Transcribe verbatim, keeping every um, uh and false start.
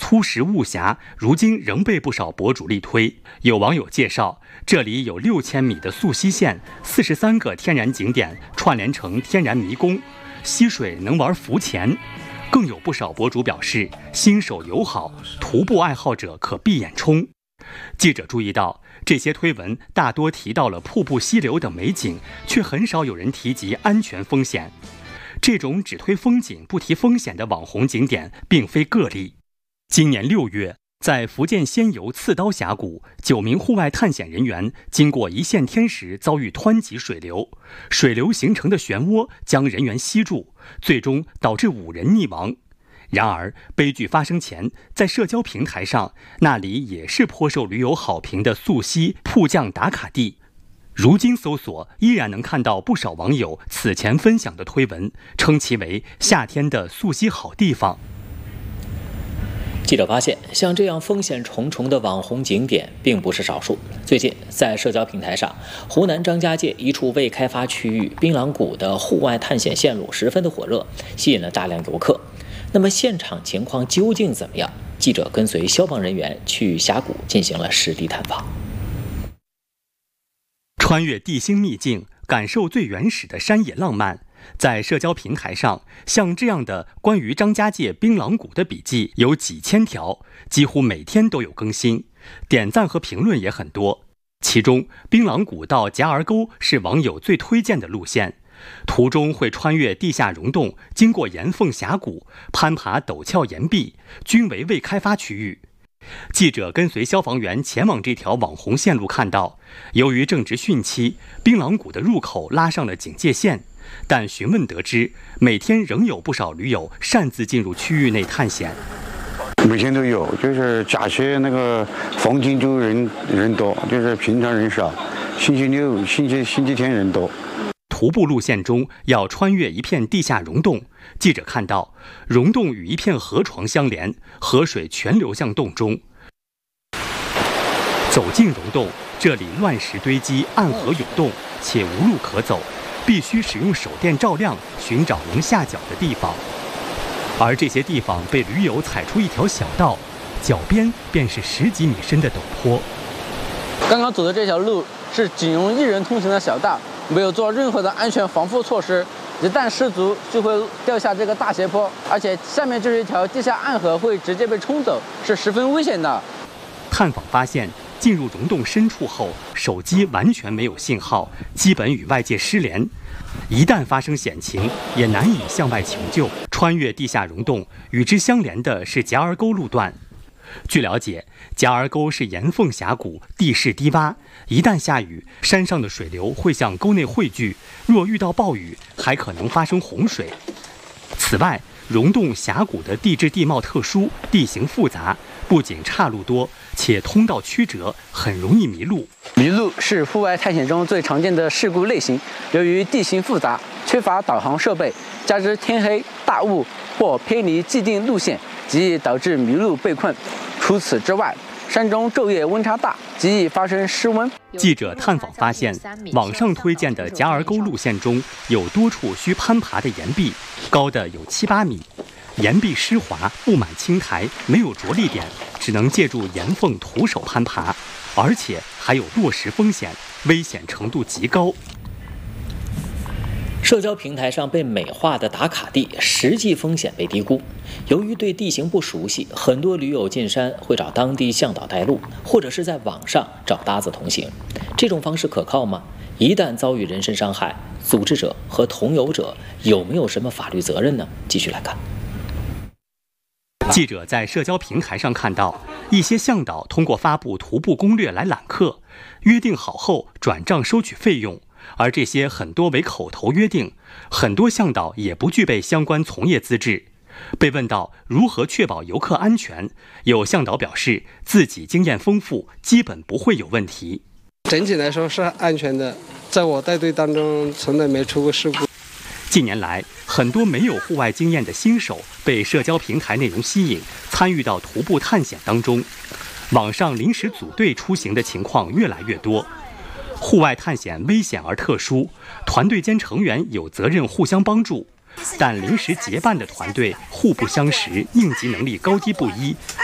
粗石雾峡，如今仍被不少博主力推。有网友介绍，这里有六千米的溯溪线，四十三个天然景点串联成天然迷宫，溪水能玩浮潜。更有不少博主表示，新手友好，徒步爱好者可闭眼冲。记者注意到，这些推文大多提到了瀑布、溪流等美景，却很少有人提及安全风险。这种只推风景不提风险的网红景点并非个例。今年六月，在福建仙游刺刀峡谷，九名户外探险人员经过一线天时，遭遇湍急水流，水流形成的漩涡将人员吸住，最终导致五人溺亡。然而，悲剧发生前，在社交平台上，那里也是颇受驴友好评的溯溪瀑降打卡地。如今搜索，依然能看到不少网友此前分享的推文，称其为夏天的溯溪好地方。 记者发现，像这样风险重重的网红景点并不是少数。最近，在社交平台上，湖南张家界一处未开发区域槟榔谷的户外探险线路十分的火热，吸引了大量游客。那么现场情况究竟怎么样？记者跟随消防人员去峡谷进行了实地探访。 穿越地心秘境，感受最原始的山野浪漫。在社交平台上，像这样的关于张家界槟榔谷的笔记有几千条，几乎每天都有更新，点赞和评论也很多。其中，槟榔谷到夹儿沟是网友最推荐的路线，途中会穿越地下溶洞，经过岩缝峡谷，攀爬陡峭岩壁，均为未开发区域。记者跟随消防员前往这条网红线路，看到，由于正值汛期，槟榔谷的入口拉上了警戒线。但询问得知，每天仍有不少驴友擅自进入区域内探险。 每天都有，就是假期那个黄金周人人多，就是平常人少，星期六、星期星期天人多。 徒步路线中要穿越一片地下溶洞，记者看到，溶洞与一片河床相连，河水全流向洞中。走进溶洞，这里乱石堆积，暗河涌动，且无路可走。必须使用手电照亮，寻找能下脚的地方。而这些地方被驴友踩出一条小道，脚边便是十几米深的陡坡。 刚刚走的这条路是仅容一人通行的小道，没有做任何的安全防护措施，一旦失足就会掉下这个大斜坡，而且下面就是一条地下暗河，会直接被冲走，是十分危险的。 探访发现，进入溶洞深处后，手机完全没有信号，基本与外界失联。一旦发生险情，也难以向外求救。穿越地下溶洞，与之相连的是夹儿沟路段。据了解，夹儿沟是岩缝峡谷，地势低洼，一旦下雨，山上的水流会向沟内汇聚，若遇到暴雨，还可能发生洪水。此外，溶洞峡谷的地质地貌特殊，地形复杂，不仅岔路多，且通道曲折，很容易迷路。 迷路是户外探险中最常见的事故类型。由于地形复杂，缺乏导航设备，加之天黑、大雾或偏离既定路线，极易导致迷路被困。除此之外，山中昼夜温差大，极易发生失温。 记者探访发现，网上推荐的夹儿沟路线中有多处需攀爬的岩壁，高的有七八米，岩壁湿滑，布满青苔，没有着力点，只能借助岩缝徒手攀爬，而且还有落石风险，危险程度极高。 社交平台上被美化的打卡地，实际风险被低估。由于对地形不熟悉，很多驴友进山会找当地向导带路，或者是在网上找搭子同行。这种方式可靠吗？一旦遭遇人身伤害，组织者和同游者有没有什么法律责任呢？继续来看。 记者在社交平台上看到，一些向导通过发布徒步攻略来揽客，约定好后转账收取费用。而这些很多为口头约定，很多向导也不具备相关从业资质。被问到如何确保游客安全，有向导表示自己经验丰富，基本不会有问题。 整体来说是安全的，在我带队当中从来没出过事故。 近年来，很多没有户外经验的新手被社交平台内容吸引，参与到徒步探险当中。网上临时组队出行的情况越来越多。户外探险危险而特殊，团队间成员有责任互相帮助，但临时结伴的团队互不相识，应急能力高低不一，